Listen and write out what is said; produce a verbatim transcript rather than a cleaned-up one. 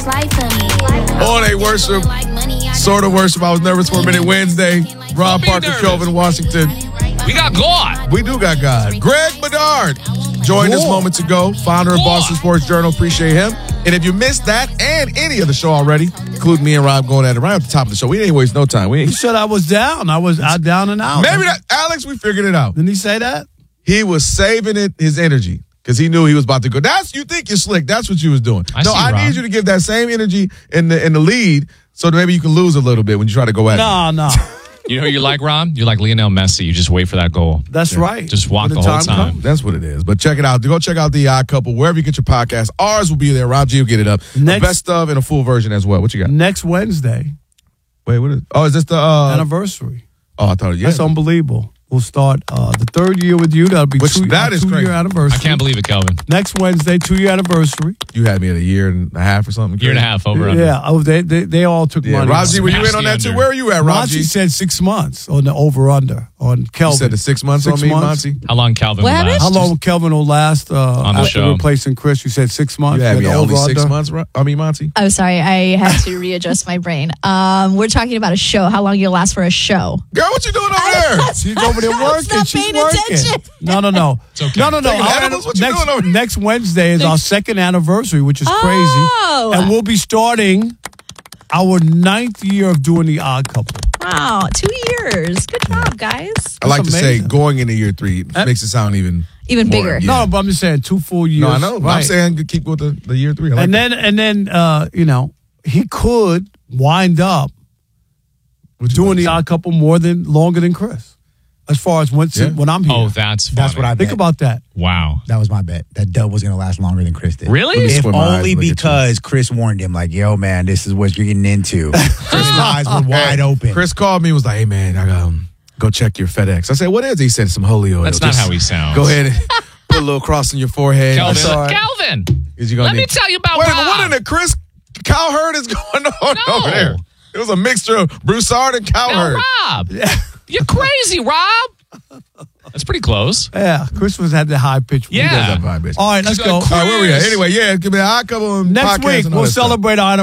Oh, they worship. Sort of worship. I was nervous for a minute. Wednesday. Rob Parker, nervous. Kelvin Washington. We got God. We do got God. Greg Bedard joined us Cool. moments ago. Founder of Cool. Boston Sports Journal. Appreciate him. And if you missed that and any of the show already, including me and Rob going at it right at the top of the show, we didn't waste no time. We He ain't, said I was down. I was out, down and out. maybe that, Alex, we figured it out. Didn't he say that? He was saving it, his energy, because he knew he was about to go. That's you think you're slick. That's what you was doing. I no, see, I Rob. need you to give that same energy in the in the lead, so that maybe you can lose a little bit when you try to go at it. No, no. You know who you're like, Rob? You're like Lionel Messi. You just wait for that goal. That's right. Just walk When the whole time time. comes. That's what it is. But check it out. Go check out The Odd Couple wherever you get your podcast. Ours will be there. Rob G will get it up. The Next- best of and a full version as well. What you got? Next Wednesday, Wait, what is? Oh, is this the? Uh, anniversary. oh, I thought. Yeah, That's unbelievable. We'll start uh, the third year with you. That'll be Which- two, that uh, is two crazy. year anniversary. I can't believe it, Kelvin. Next Wednesday, two year anniversary. you had me at a year and a half or something. Year and a half over. under. Yeah. Oh, they, they they all took Yeah, money. Raji, were you in Smash on the that too? under. Where are you at, Raji? Raji said six months on the over under on You Kelvin. said the six months Six on me, months. Monty. How long Calvin What will happened? last? How long Kelvin will last uh, On the after show. replacing Chris? You said six months. You had You me had at the only over six under. months. Ra- I mean, Monty. Oh, sorry. I had to readjust my brain. Um, we're talking about a show. How long you'll last for a show? Girl, what you doing over there? She's over there I was working. not She's paying working. attention. No, no, no. okay. No, no, no. Taking Our edibles? What you next, doing over there? next Wednesday is our second anniversary, which is Oh. crazy. And we'll be starting our ninth year of doing the Odd Couple. Wow, two years. Good job, guys. I like That's to say amazing. going into year three Uh, makes it sound even Even more, bigger. yeah. No, but I'm just saying two full years. No, I know. But I'm Right. saying keep with the, the year three. I like and that. then, and then, uh, you know, he could wind up What you doing about to the say? Odd Couple more than longer than Chris, as far as when, Yeah. when I'm here. Oh, that's funny. That's what I Think bet. about that. Wow. That was my bet. That dub was going to last longer than Chris did. Really? If squint my eyes only and look at you. because Chris warned him, like, yo, man, this is what you're getting into. Chris's eyes were wide Hey, open. Chris called me and was like, hey, man, I got um, go check your FedEx. I said, what is it? He said, some holy oil. That's not Just how he sounds. Go ahead and put a little cross on your forehead. Kelvin. That's all right. Kelvin. Is you gonna Let me need- tell you about Wait, Rob. but what in the Chris Cowherd is going on No. over there? It was a mixture of Broussard and Now, Cowherd. Rob. You're crazy, Rob. That's pretty close. Yeah, Chris was had the high pitch. Yeah. He does that vibe, bitch. All right, let's go. All right, where we at? Anyway, yeah, give me a high couple of Next podcasts week, and all we'll that stuff. celebrate our